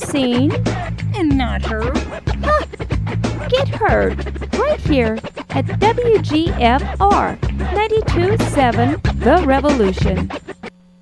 seen and not heard. get heard right here at WGFR 92.7 The Revolution.